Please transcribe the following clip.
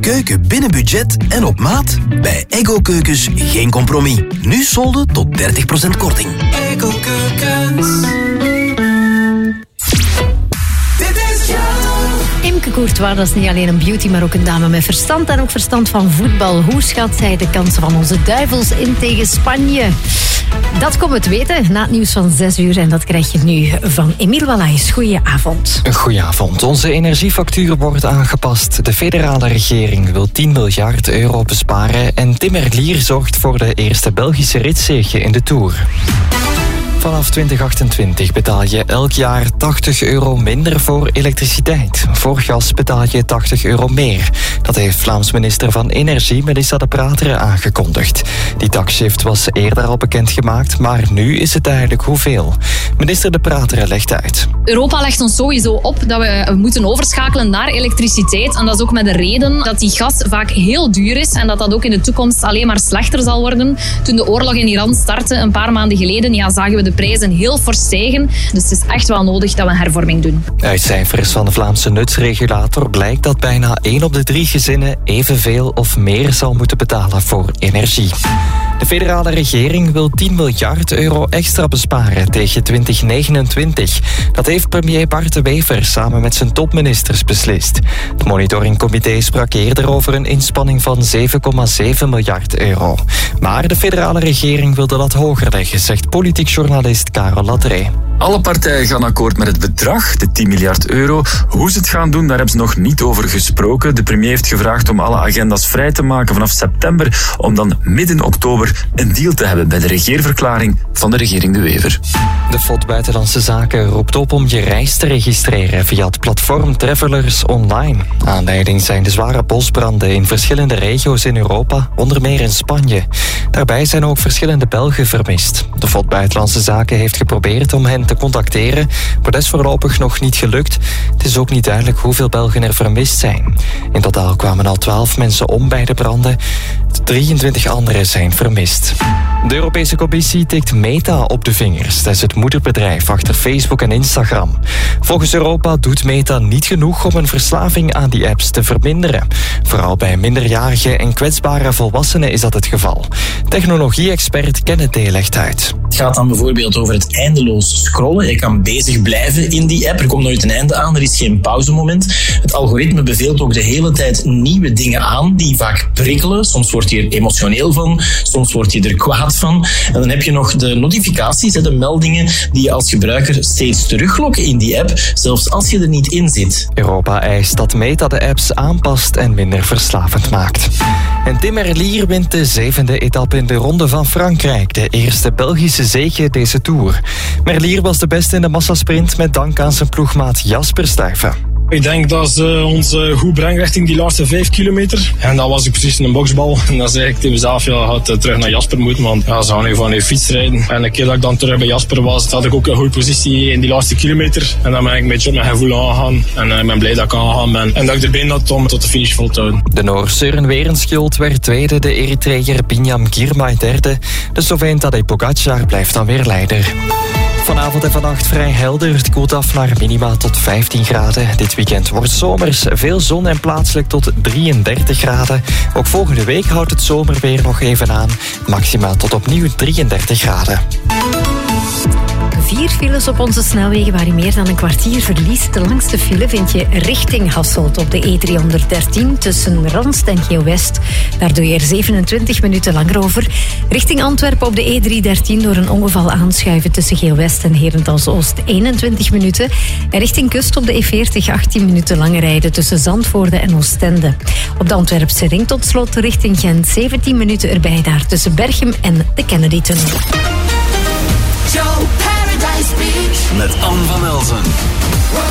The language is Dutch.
keuken binnen budget en op maat? Bij Eggo Keukens geen compromis. Nu solden tot 30% korting. Eggo Keukens. Imke Courtois, dat is niet alleen een beauty, maar ook een dame met verstand en ook verstand van voetbal. Hoe schat zij de kansen van onze duivels in tegen Spanje? Dat komen we te weten na het nieuws van 6 uur en dat krijg je nu van Emiel Wallaes. Goedenavond. Goedenavond. Onze energiefactuur wordt aangepast. De federale regering wil 10 miljard euro besparen en Tim Merlier zorgt voor de eerste Belgische ritzege in de Tour. Vanaf 2028 betaal je elk jaar €80 minder voor elektriciteit. Voor gas betaal je €80 meer. Dat heeft Vlaams minister van Energie Melissa De Prateren aangekondigd. Die taxshift was eerder al bekendgemaakt, maar nu is het duidelijk hoeveel. Minister De Prateren legt uit. Europa legt ons sowieso op dat we moeten overschakelen naar elektriciteit. En dat is ook met de reden dat die gas vaak heel duur is en dat ook in de toekomst alleen maar slechter zal worden. Toen de oorlog in Iran startte een paar maanden geleden, zagen we de prijzen heel fors stijgen. Dus het is echt wel nodig dat we een hervorming doen. Uit cijfers van de Vlaamse nutsregulator blijkt dat bijna 1 op de 3 gezinnen evenveel of meer zal moeten betalen voor energie. De federale regering wil 10 miljard euro extra besparen tegen 2029. Dat heeft premier Bart De Wever samen met zijn topministers beslist. Het monitoringcomité sprak eerder over een inspanning van 7,7 miljard euro. Maar de federale regering wilde dat hoger leggen, zegt politiek journalist Karel Ladré. Alle partijen gaan akkoord met het bedrag, de 10 miljard euro. Hoe ze het gaan doen, daar hebben ze nog niet over gesproken. De premier heeft gevraagd om alle agenda's vrij te maken vanaf september, om dan midden oktober een deal te hebben bij de regeerverklaring van de regering De Wever. De FOD Buitenlandse Zaken roept op om je reis te registreren via het platform Travelers Online. Aanleiding zijn de zware bosbranden in verschillende regio's in Europa, onder meer in Spanje. Daarbij zijn ook verschillende Belgen vermist. De FOD Buitenlandse Zaken heeft geprobeerd om hen te contacteren, maar dat is voorlopig nog niet gelukt. Het is ook niet duidelijk hoeveel Belgen er vermist zijn. In totaal kwamen al 12 mensen om bij de branden. 23 anderen zijn vermist. De Europese Commissie tikt Meta op de vingers. Dat is het moederbedrijf achter Facebook en Instagram. Volgens Europa doet Meta niet genoeg om een verslaving aan die apps te verminderen. Vooral bij minderjarige en kwetsbare volwassenen is dat het geval. Technologie-expert Kenneth D. legt uit. Het gaat dan bijvoorbeeld over het eindeloos scrollen. Je kan bezig blijven in die app. Er komt nooit een einde aan, er is geen pauzemoment. Het algoritme beveelt ook de hele tijd nieuwe dingen aan die vaak prikkelen. Soms word je er emotioneel van, soms word je er kwaad van. En dan heb je nog de notificaties, de meldingen die je als gebruiker steeds teruglokken in die app, zelfs als je er niet in zit. Europa eist dat Meta de apps aanpast en minder verslavend maakt. En Tim Merlier wint de 7e etappe in de Ronde van Frankrijk, de eerste Belgische zege deze Tour. Merlier was de beste in de massasprint met dank aan zijn ploegmaat Jasper Stuyven. Ik denk dat ze ons goed brengen richting die laatste 5 kilometer. En dan was ik precies in een boksbal. En dan zei ik tegen mezelf, had terug naar Jasper moeten. Want ze gaan nu van je fiets rijden. En een keer dat ik dan terug bij Jasper was, had ik ook een goede positie in die laatste kilometer. En dan ben ik een beetje op mijn gevoel aangegaan. En ik ben blij dat ik aangegaan ben. En dat ik erbij had om tot de finish vol te houden. De Noor Søren Werenskjold werd tweede, de Eritreër Binyam Girmay derde. De Sloveen Tadej Pogacar blijft dan weer leider. Vanavond en vannacht vrij helder. Het koelt af naar minima tot 15 graden. Dit weekend wordt zomers. Veel zon en plaatselijk tot 33 graden. Ook volgende week houdt het zomerweer nog even aan. Maxima tot opnieuw 33 graden. 4 files op onze snelwegen waar je meer dan een kwartier verliest. De langste file vind je richting Hasselt op de E313 tussen Ranst en Geel-West. Daar doe je er 27 minuten langer over. Richting Antwerpen op de E313 door een ongeval aanschuiven tussen Geel-West en Herentals-Oost 21 minuten. En richting kust op de E40 18 minuten langer rijden tussen Zandvoorde en Oostende. Op de Antwerpse ring tot slot richting Gent 17 minuten erbij daar tussen Berchem en de Kennedy-tunnel. Met Anne van Elzen.